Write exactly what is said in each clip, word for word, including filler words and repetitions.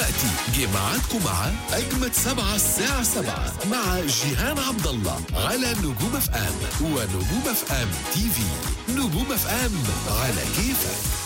دلوقتي جه ميعادكم مع أجمد سبعة الساعة سبعة مع جيهان عبد الله على نجوم اف ام ونجوم اف ام تي في. نجوم اف ام على كيفك.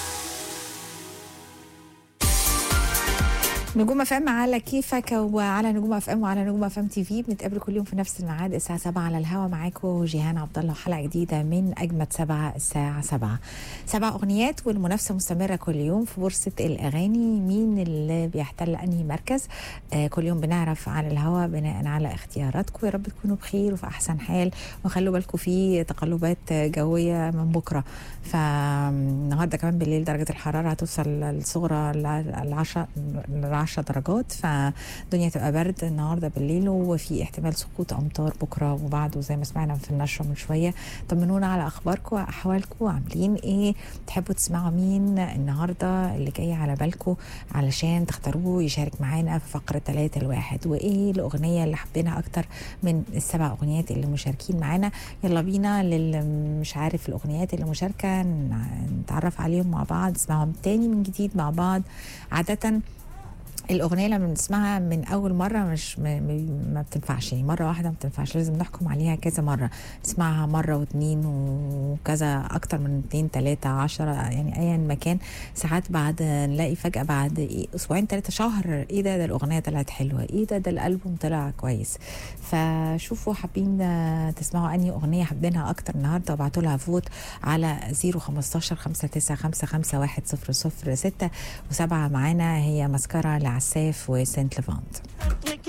نجوم اف ام على كيفك وعلى نجوم اف ام وعلى نجوم اف ام تي في. بنتقابل كل يوم في نفس الميعاد الساعه سبعة على الهوا. معاكم جيهان عبد الله، حلقه جديده من اجمد سبعة الساعه سبعة. سبع اغنيات والمنافسه مستمره كل يوم في بورصه الاغاني، مين اللي بيحتل انهي مركز. آه كل يوم بنعرف على الهوا بناء على اختياراتكم. يا رب تكونوا بخير وفي احسن حال، وخلوا بالكم في تقلبات جويه من بكره. فالنهارده كمان بالليل درجه الحراره هتوصل الصغرى ل عشرة عشر درجات، فالدنيا تبقى برد النهارده بالليل، وفي احتمال سقوط امطار بكره وبعده زي ما سمعنا في النشره من شويه. طمنونا على اخباركم واحوالكم، عاملين ايه؟ تحبوا تسمعوا مين النهارده اللي جاي على بالكم علشان تختاروه يشارك معانا في فقره ثلاثة الواحد؟ وايه الاغنيه اللي حابينها اكتر من السبع اغنيات اللي مشاركين معانا؟ يلا بينا للي مش عارف الاغنيات اللي مشاركه نتعرف عليهم مع بعض، نسمعهم تاني من جديد مع بعض. عاده الأغنية لما بنسمعها من أول مرة مش ما, ما بتنفعش، يعني مرة واحدة ما بتنفعش، لازم نحكم عليها كذا مرة، نسمعها مرة واثنين وكذا، أكتر من اتنين تلاتة عشرة، يعني أيا مكان. ساعات بعد نلاقي فجأة بعد إيه أسبوعين تلاتة شهر إيه ده ده الأغنية طلعت حلوة، إيه ده ده الألبوم طلع كويس. فشوفوا حابين تسمعوا أنهي أغنية حابينها أكتر النهاردة، وابعتوا لها فوت على زيرو خمستاشر خمسة تسعة خمسة خمسة واحد صفر صفر ستة وسبعة. معانا هي مسكرة لعساف وسنت ليفانت.